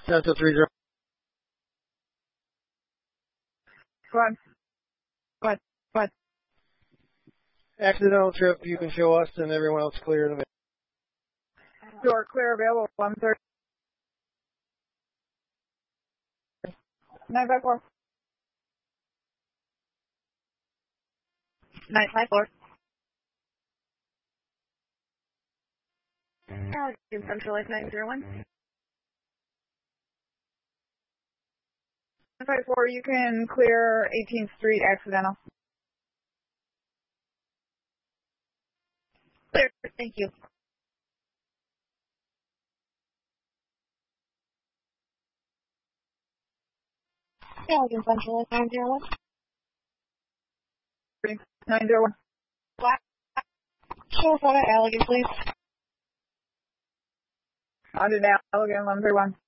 Central 30. Go on. Accidental trip, you can show us and everyone else clear in the Door clear available, 130. 954. 954. Central Life 901. 954, you can clear 18th Street accidental. Clear, thank you. Allegan Central Life 901. 901. Show us out at Allegan, please. On to Allegan 131.